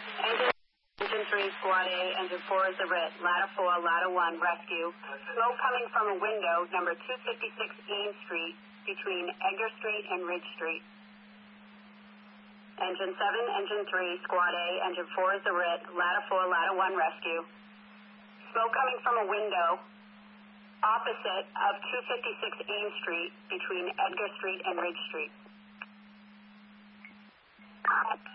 Engine 3, Squad A, Engine 4 is the RIT, ladder 4, ladder 1, rescue. Smoke coming from a window, number 256 Ames Street, between Edgar Street and Ridge Street. Engine 7, Engine 3, Squad A, Engine 4 is the RIT, ladder 4, ladder 1, rescue. Smoke coming from a window opposite of 256 Ames Street, between Edgar Street and Ridge Street.